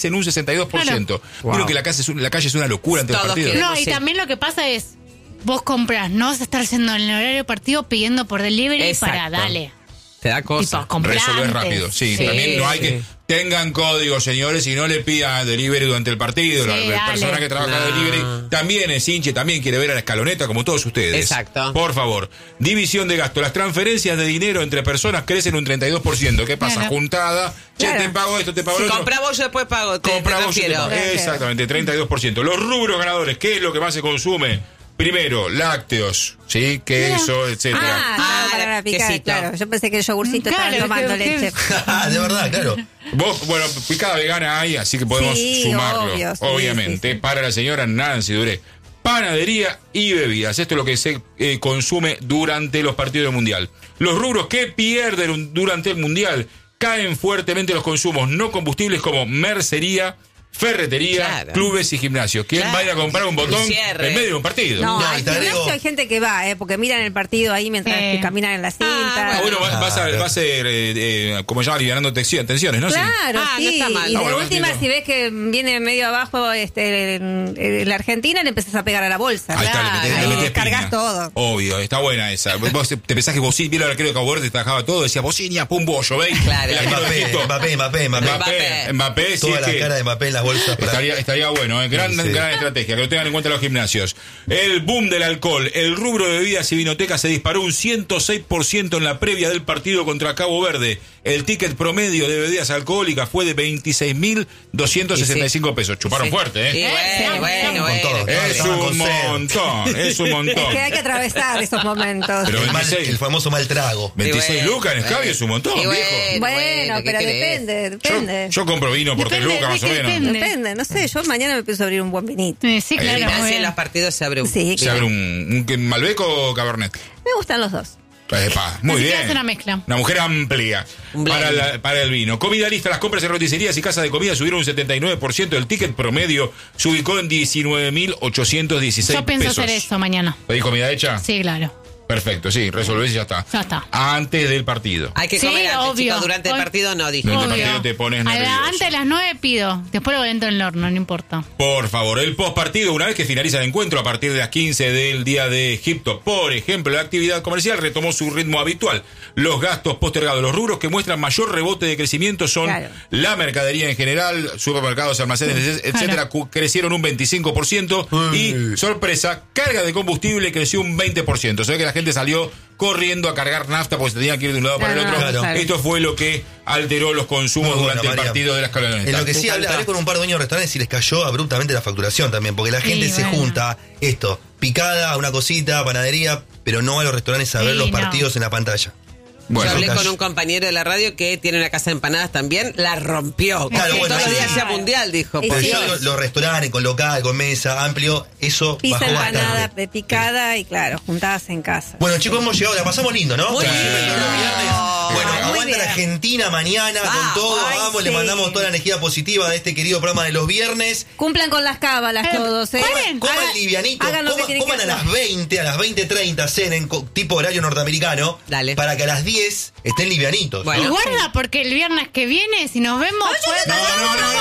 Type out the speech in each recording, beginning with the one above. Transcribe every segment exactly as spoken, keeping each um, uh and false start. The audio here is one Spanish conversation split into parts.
en un sesenta y dos por ciento. Claro. Wow. Creo Wow. que la calle, es, la calle es una locura ante el partido. No, y también lo que pasa es, vos compras, no vas a estar yendo en el horario partido pidiendo por delivery. Exacto. Para dale. Te da cosa. Resolver rápido. Sí, sí, también no hay sí. que... Tengan código, señores, y no le pidan delivery durante el partido. Sí, la, la persona que trabaja no. delivery también es hinche, también quiere ver a la escaloneta como todos ustedes. Exacto. Por favor. División de gasto. Las transferencias de dinero entre personas crecen un treinta y dos por ciento. ¿Qué pasa? Claro. Juntada. Che, claro. te pago esto, te pago si lo otro. Compramos yo después pago. Te, Compramos te yo después pago. Exactamente, treinta y dos por ciento. Los rubros ganadores, ¿qué es lo que más se consume? Primero, lácteos, ¿sí? Queso, etcétera. Ah, ah para la picada, claro. Yo pensé que el yogurcito claro, estaba tomando que, leche. De verdad, claro. Vos, bueno, picada vegana hay, así que podemos sí, sumarlo. Obvio, sí, obviamente. Sí, sí. Para la señora Nancy Duré. Panadería y bebidas. Esto es lo que se eh, consume durante los partidos del Mundial. Los rubros que pierden durante el Mundial caen fuertemente los consumos no combustibles como mercería, ferretería, claro. clubes y gimnasios. ¿Quién claro. va a ir a comprar un botón en medio de un partido? No, no al gimnasio hay gente que va, eh, porque miran el partido ahí mientras eh. que caminan en la cinta. Ah, bueno, va, va a ser, va a ser eh, eh, como se llama, aliviando tensiones, ¿no? Claro, sí. Ah, sí. No está mal. Y no, de bueno, última, si ves que viene medio abajo este, en la Argentina, le empezás a pegar a la bolsa. Ahí claro. está, le metés, ahí le metés cargas piña. todo. Obvio, está buena esa. Vos te pensás que Bocini, vieron al arquero de Cabo Verde, te trabajaba todo, decía Bocini, pum, bollo, ¿veis? Claro, Mbappé, Mbappé, Mbappé, Mbappé. Mbappé, sí. Toda la cara de Mbappé en las bolsas. Estaría Estaría bueno, ¿eh? gran, sí. gran estrategia, que lo tengan en cuenta los gimnasios. El boom del alcohol, el rubro de bebidas y vinotecas se disparó un ciento seis por ciento en la previa del partido contra Cabo Verde. El ticket promedio de bebidas alcohólicas fue de veintiséis mil doscientos sesenta y cinco sí. pesos. Chuparon sí. fuerte, ¿eh? Sí, bueno, bueno, bueno. Todo, es un montón, es un montón. Es que hay que atravesar esos momentos. Pero el, mal, el famoso mal trago. veintiséis bueno, lucas en escabio bueno. es un montón, bueno, viejo. Bueno, bueno pero depende, depende. Yo, yo compro vino por tres lucas más o menos. Depende. depende, no sé, yo mañana me empiezo a abrir un buen vinito. Sí, sí claro. Así en los partidos se abre un... Sí, se abre un, un Malbec o Cabernet. Me gustan los dos. Epa, muy Así bien. hace una mezcla. Una mujer amplia para, la, para el vino. Comida lista, las compras en roticerías y casas de comida subieron un setenta y nueve por ciento. El ticket promedio se ubicó en diecinueve mil ochocientos dieciséis pesos. Yo pienso hacer eso mañana. ¿Pedís comida hecha? Sí, claro. Perfecto, sí, resolvés y ya está. Ya está. Antes del partido. Hay que sí, comer antes, obvio. Chicos, durante el partido no, dije. Durante obvio. el partido te pones nervioso. Antes de las nueve pido, después lo entro en el horno, no importa. Por favor, el postpartido, una vez que finaliza el encuentro a partir de las quince del Día de Egipto, por ejemplo, la actividad comercial retomó su ritmo habitual. Los gastos postergados, los rubros que muestran mayor rebote de crecimiento son claro. la mercadería en general, supermercados, almacenes, etcétera, claro. crecieron un veinticinco por ciento y, sorpresa, carga de combustible creció un veinte por ciento. O sea que la gente salió corriendo a cargar nafta porque se tenían que ir de un lado para el otro. Claro. Esto fue lo que alteró los consumos bueno, durante María. el partido de la escaloneta. En lo que sí hablé, hablé con un par de dueños de restaurantes y les cayó abruptamente la facturación también, porque la gente sí, se bueno. junta, esto, picada, una cosita, panadería, pero no va a los restaurantes a sí, ver los partidos no. en la pantalla. Bueno, yo hablé con un compañero de la radio que tiene una casa de empanadas también, la rompió. Claro, bueno, todos los sí. días sea mundial, dijo. Pero yo, los, los restaurantes con local, con mesa, amplio, eso pizza bajó empanada, bastante. picada y claro, juntadas en casa. Bueno, chicos, hemos llegado, la pasamos lindo, ¿no? Muy lindo. lindo. Bueno, Ay, aguanta la Argentina mañana ah, con todo, ay, vamos, sí. le mandamos toda la energía positiva de este querido programa de los viernes. Cumplan con las cábalas eh, todos, ¿eh? Coman, coman hagan, livianito, hagan coman, coman a las veinte, a las veinte treinta, cenen tipo horario norteamericano. Dale. Para que a las diez estén livianitos. Bueno, y guarda, porque el viernes que viene, si nos vemos... No, no, no, no, no,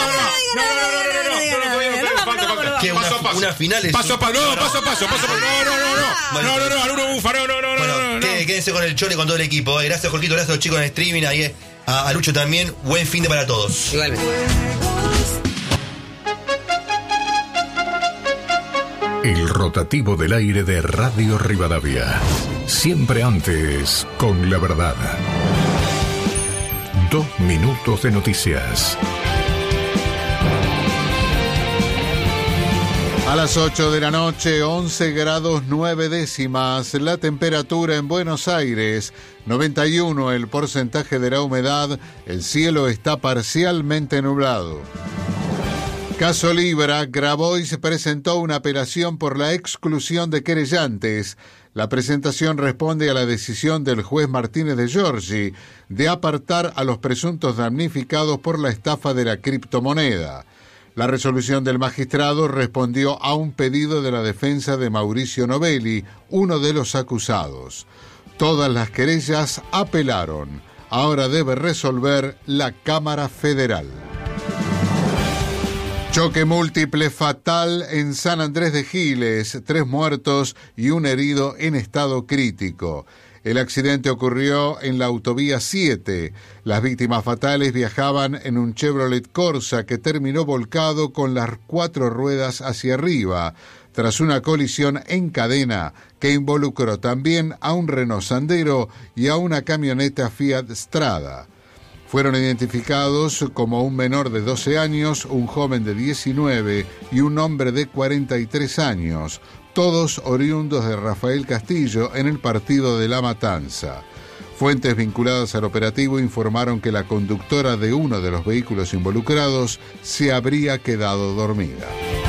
no, no, que una, una final es paso a paso, no, paso a paso, paso a paso, no, no, no, no, no, no, no, Aluno Bufa, no, no, no, no, no, quédense con el Chole, con todo el equipo, gracias Jorgito, gracias a los chicos en streaming, ahí a, a Lucho también, buen fin de para todos. Igualmente. El rotativo del aire de Radio Rivadavia, siempre antes con la verdad. Dos minutos de noticias. A las ocho de la noche, once grados nueve décimas, la temperatura en Buenos Aires, noventa y uno el porcentaje de la humedad, el cielo está parcialmente nublado. Caso Libra, Grabois presentó una apelación por la exclusión de querellantes. La presentación responde a la decisión del juez Martínez de Giorgi de apartar a los presuntos damnificados por la estafa de la criptomoneda. La resolución del magistrado respondió a un pedido de la defensa de Mauricio Novelli, uno de los acusados. Todas las querellas apelaron. Ahora debe resolver la Cámara Federal. Choque múltiple fatal en San Andrés de Giles, tres muertos y un herido en estado crítico. El accidente ocurrió en la autovía siete. Las víctimas fatales viajaban en un Chevrolet Corsa que terminó volcado con las cuatro ruedas hacia arriba, tras una colisión en cadena que involucró también a un Renault Sandero y a una camioneta Fiat Strada. Fueron identificados como un menor de doce años, un joven de diecinueve y un hombre de cuarenta y tres años, todos oriundos de Rafael Castillo en el partido de La Matanza. Fuentes vinculadas al operativo informaron que la conductora de uno de los vehículos involucrados se habría quedado dormida.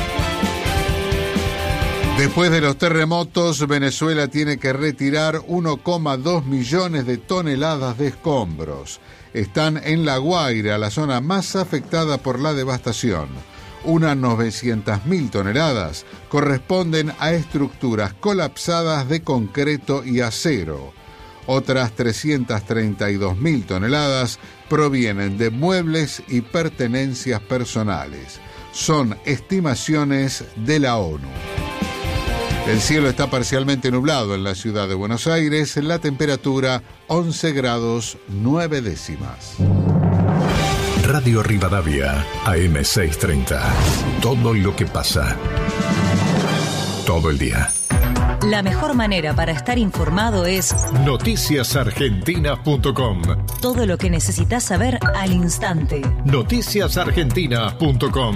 Después de los terremotos, Venezuela tiene que retirar uno coma dos millones de toneladas de escombros. Están en La Guaira, la zona más afectada por la devastación. Unas novecientas mil toneladas corresponden a estructuras colapsadas de concreto y acero. Otras trescientas treinta y dos mil toneladas provienen de muebles y pertenencias personales. Son estimaciones de la ONU. El cielo está parcialmente nublado en la ciudad de Buenos Aires, la temperatura once grados nueve décimas. Radio Rivadavia, A M seiscientos treinta. Todo lo que pasa. Todo el día. La mejor manera para estar informado es noticias argentinas punto com. Todo lo que necesitas saber al instante. noticias argentinas punto com.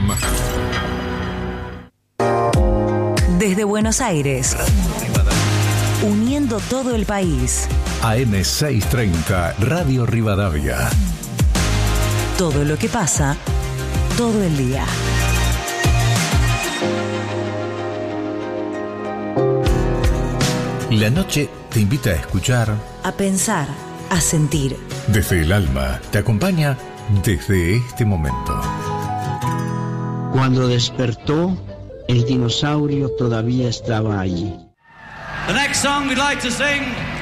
Desde Buenos Aires, uniendo todo el país. A M seiscientos treinta, Radio Rivadavia. Todo lo que pasa, todo el día. La noche te invita a escuchar, a pensar, a sentir. Desde el alma te acompaña desde este momento. Cuando despertó, el dinosaurio todavía estaba allí. The next song we'd like to sing